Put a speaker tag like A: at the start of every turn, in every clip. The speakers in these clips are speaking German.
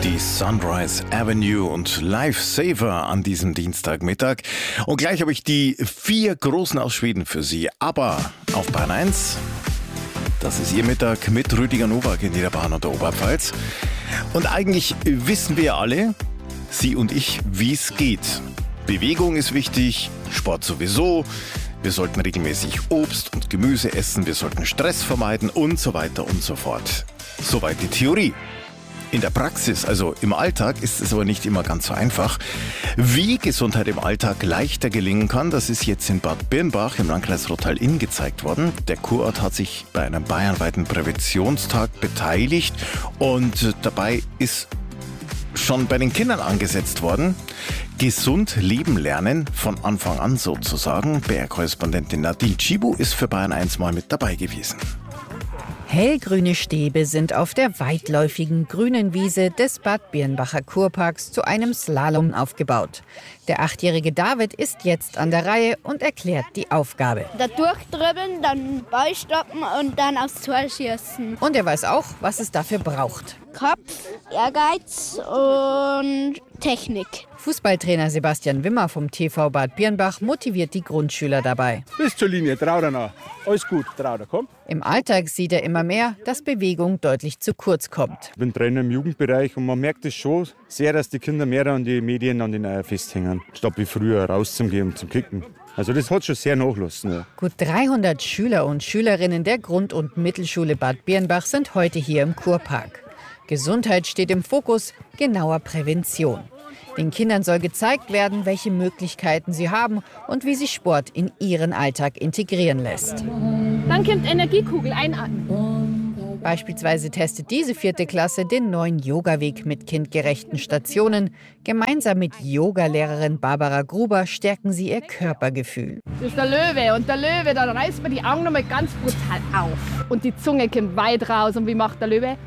A: Die Sunrise Avenue und Lifesaver an diesem Dienstagmittag. Und gleich habe ich die 4 Großen aus Schweden für Sie. Aber auf Bahn 1, das ist Ihr Mittag mit Rüdiger Nowak in Niederbayern und der Oberpfalz. Und eigentlich wissen wir alle, Sie und ich, wie es geht. Bewegung ist wichtig, Sport sowieso. Wir sollten regelmäßig Obst und Gemüse essen, wir sollten Stress vermeiden und so weiter und so fort. Soweit die Theorie. In der Praxis, also im Alltag, ist es aber nicht immer ganz so einfach. Wie Gesundheit im Alltag leichter gelingen kann, das ist jetzt in Bad Birnbach im Landkreis Rottal-Inn gezeigt worden. Der Kurort hat sich bei einem bayernweiten Präventionstag beteiligt und dabei ist schon bei den Kindern angesetzt worden. Gesund leben lernen, von Anfang an sozusagen. BR-Korrespondentin Nadine Tschibu ist für Bayern 1 mal mit dabei gewesen.
B: Hellgrüne Stäbe sind auf der weitläufigen grünen Wiese des Bad Birnbacher Kurparks zu einem Slalom aufgebaut. Der 8-jährige David ist jetzt an der Reihe und erklärt die Aufgabe.
C: Da durchdribbeln, dann Ball stoppen und dann aufs Tor schießen.
B: Und er weiß auch, was es dafür braucht.
C: Kopf, Ehrgeiz und Technik.
B: Fußballtrainer Sebastian Wimmer vom TV Bad Birnbach motiviert die Grundschüler dabei.
D: Bis zur Linie, trau dir noch. Alles gut, trau dir, komm.
B: Im Alltag sieht er immer mehr, dass Bewegung deutlich zu kurz kommt.
D: Ich bin Trainer im Jugendbereich und man merkt es schon sehr, dass die Kinder mehr an die Medien, an den Eier festhängen, statt wie früher rauszugehen und zum Kicken. Also das hat schon sehr nachgelassen. Ja.
B: Gut 300 Schüler und Schülerinnen der Grund- und Mittelschule Bad Birnbach sind heute hier im Kurpark. Gesundheit steht im Fokus, genauer Prävention. Den Kindern soll gezeigt werden, welche Möglichkeiten sie haben und wie sich Sport in ihren Alltag integrieren lässt.
E: Dann kommt Energiekugel einatmen.
B: Beispielsweise testet diese 4. Klasse den neuen Yoga-Weg mit kindgerechten Stationen. Gemeinsam mit Yogalehrerin Barbara Gruber stärken sie ihr Körpergefühl.
E: Das ist der Löwe und der Löwe, da reißt man die Augen nochmal ganz brutal auf. Und die Zunge kommt weit raus und wie macht der Löwe?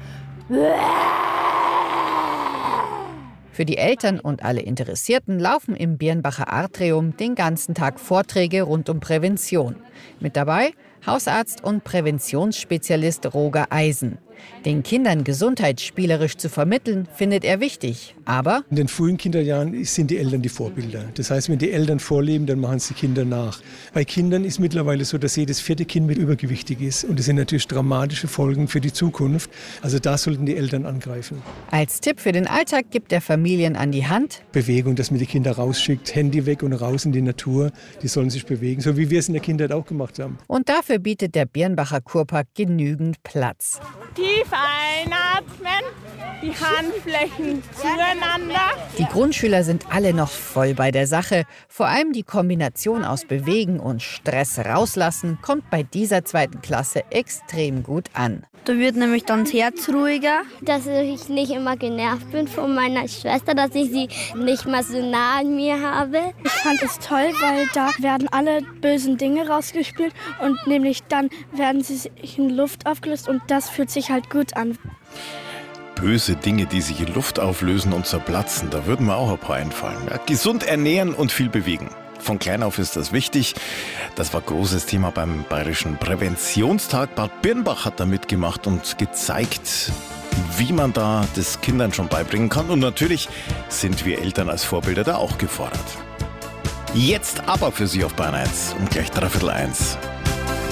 B: Für die Eltern und alle Interessierten laufen im Birnbacher Atrium den ganzen Tag Vorträge rund um Prävention. Mit dabei Hausarzt und Präventionsspezialist Roger Eisen. Den Kindern Gesundheit spielerisch zu vermitteln, findet er wichtig. Aber
F: in den frühen Kinderjahren sind die Eltern die Vorbilder. Das heißt, wenn die Eltern vorleben, dann machen es die Kinder nach. Bei Kindern ist mittlerweile so, dass jedes 4. Kind mit übergewichtig ist. Und das sind natürlich dramatische Folgen für die Zukunft. Also da sollten die Eltern angreifen.
B: Als Tipp für den Alltag gibt er Familien an die Hand:
F: Bewegung, dass man die Kinder rausschickt, Handy weg und raus in die Natur. Die sollen sich bewegen, so wie wir es in der Kindheit auch gemacht haben.
B: Und dafür bietet der Birnbacher Kurpark genügend Platz.
E: Tief einatmen, die Handflächen zueinander.
B: Die Grundschüler sind alle noch voll bei der Sache. Vor allem die Kombination aus Bewegen und Stress rauslassen kommt bei dieser 2. Klasse extrem gut an.
C: Da wird nämlich dann das Herz ruhiger. Dass ich nicht immer genervt bin von meiner Schwester, dass ich sie nicht mehr so nah an mir habe.
G: Ich fand es toll, weil da werden alle bösen Dinge rausgespielt und nämlich dann werden sie sich in Luft aufgelöst und das fühlt sich halt gut an.
A: Böse Dinge, die sich in Luft auflösen und zerplatzen, da würden mir auch ein paar einfallen. Ja, gesund ernähren und viel bewegen. Von klein auf ist das wichtig. Das war großes Thema beim Bayerischen Präventionstag. Bad Birnbach hat da mitgemacht und gezeigt, wie man da das Kindern schon beibringen kann. Und natürlich sind wir Eltern als Vorbilder da auch gefordert. Jetzt aber für Sie auf Bayern 1 um gleich 1:15.